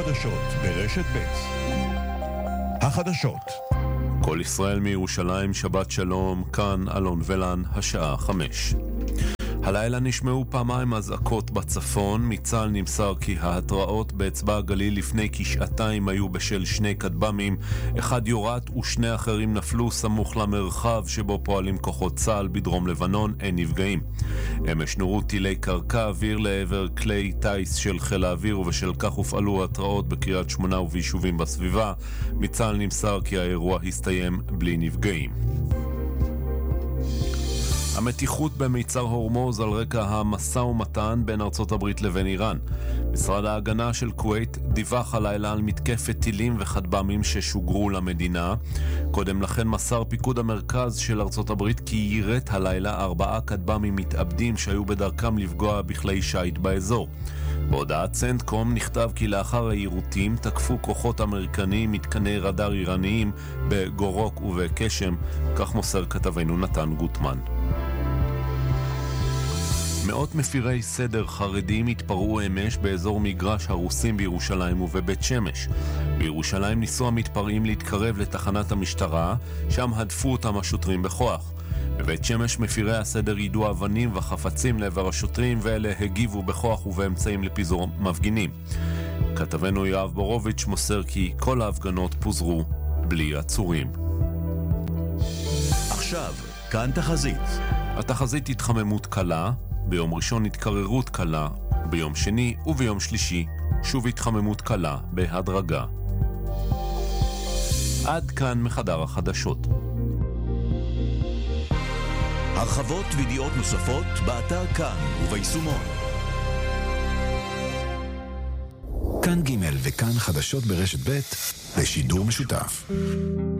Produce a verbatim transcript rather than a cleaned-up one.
החדשות ברשת ב'. החדשות. כל ישראל מירושלים, שבת שלום, כאן אלון ולן, השעה חמש. הלילה נשמעו פעמיים אזעקות בצפון. מצה"ל נמסר כי ההתראות באצבע הגליל לפני כשעתיים היו בשל שני כטב"מים, אחד יורט ושני אחרים נפלו סמוך למרחב שבו פועלים כוחות צה"ל בדרום לבנון. אין נפגעים. אמש נורו טילי קרקע אוויר לעבר כלי טייס של חיל האוויר, ובשל כך הופעלו התראות בקריית שמונה וביישובים בסביבה. מצה"ל נמסר כי האירוע הסתיים בלי נפגעים. המתיחות במיצר הורמוז על רקע המשא ומתן בין ארצות הברית לבין איראן. משרד ההגנה של כווית דיווח הלילה על מתקפת טילים וכטב"מים ששוגרו למדינה. קודם לכן מסר פיקוד המרכז של ארצות הברית כי יירט הלילה ארבעה כטב"מים מתאבדים שהיו בדרכם לפגוע בכלי שיט באזור. בהודעת סנטקום נכתב כי לאחר היירוטים תקפו כוחות אמריקנים מתקני רדאר איראניים בגורוק ובקשם, כך מוסר כתבנו נתן גוטמן. מאות מפירי סדר חרדים התפרעו אמש באזור מגרש הרוסים בירושלים ובבית שמש. בירושלים ניסו המתפרעים להתקרב לתחנת המשטרה, שם הדפו אותם השוטרים בכוח. בבית שמש מפירי הסדר יידו אבנים וחפצים לעבר השוטרים, ואלה הגיבו בכוח ובאמצעים לפיזור מפגינים. כתבנו יואב בורוביץ' מוסר כי כל ההפגנות פוזרו בלי עצורים. עכשיו, כאן תחזית. התחזית התחממות קלה, ביום ראשון התקררות קלה, ביום שני וביום שלישי שוב התחממות קלה בהדרגה. עד כאן מחדר החדשות. הרחבות וידיעות נוספות באתר כאן וביישומון. כאן ג' וכאן חדשות ברשת ב' בשידור משותף.